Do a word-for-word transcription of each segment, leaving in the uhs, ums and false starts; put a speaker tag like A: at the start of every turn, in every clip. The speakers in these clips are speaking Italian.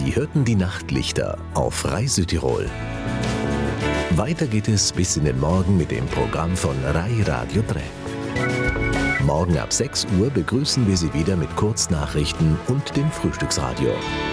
A: Sie hörten die Nachtlichter auf Rai Südtirol. Weiter geht es bis in den Morgen mit dem Programm von Rai Radio drei. Morgen ab sechs Uhr begrüßen wir Sie wieder mit Kurznachrichten und dem Frühstücksradio.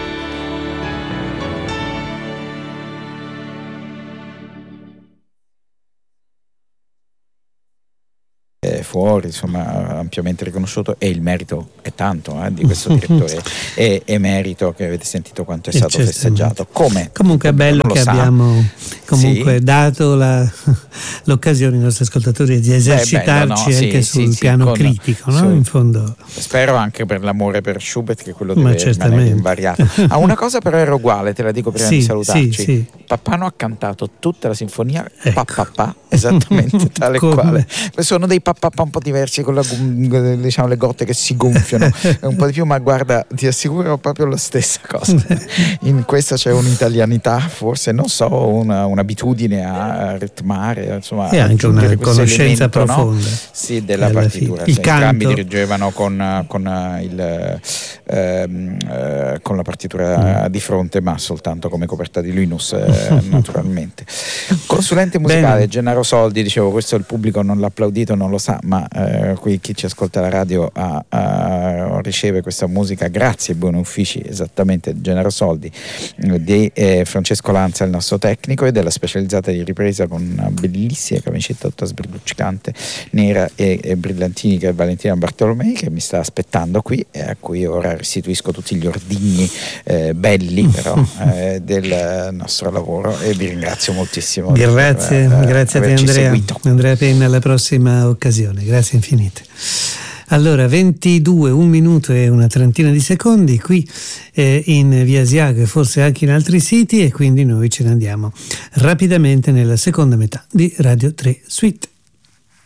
B: Fuori, insomma, ampiamente riconosciuto, e il merito è tanto eh, di questo direttore e, emerito che avete sentito quanto è stato festeggiato. Come?
C: Comunque è bello che sa. abbiamo comunque sì. dato la, l'occasione ai nostri ascoltatori di esercitarci Beh, bello, no? anche sì, sul sì, piano con, critico, no? Su, in fondo.
B: Spero anche per l'amore per Schubert che quello deve rimanere invariato. A una cosa però era uguale, te la dico prima sì, di salutarci. Sì, sì. Pappano ha cantato tutta la sinfonia ecco. papà, esattamente tale quale. Sono dei papà un po' diversi con la, diciamo, le gote che si gonfiano un po' di più, ma guarda, ti assicuro proprio la stessa cosa. In questa c'è un'italianità, forse non so, una, un'abitudine a ritmare, insomma,
C: e anche una conoscenza
B: elemento,
C: profonda
B: no? sì, della partitura.
C: Il
B: cioè, entrambi dirigevano con, con, il, ehm, eh, con la partitura mm. di fronte, ma soltanto come coperta di Linus, eh, naturalmente. Consulente musicale Bene. Gennaro Soldi, dicevo, questo il pubblico non l'ha applaudito, non lo sa, ma eh, qui chi ci ascolta la radio ha, ha, riceve questa musica grazie ai buoni uffici, esattamente Gennaro Soldi, di eh, Francesco Lanza, il nostro tecnico, e della specializzata di ripresa con una bellissima camicetta tutta sbrilluccicante nera e, e brillantini, che è Valentina Bartolomei, che mi sta aspettando qui e a cui ora restituisco tutti gli ordigni eh, belli però eh, del nostro lavoro, e vi ringrazio moltissimo.
C: Grazie, per, grazie a te Andrea
B: seguito.
C: Andrea Penna, alla prossima occasione, grazie infinite. Allora, ventidue, un minuto e una trentina di secondi qui eh, in via Asiago e forse anche in altri siti, e quindi noi ce ne andiamo rapidamente nella seconda metà di Radio tre Suite.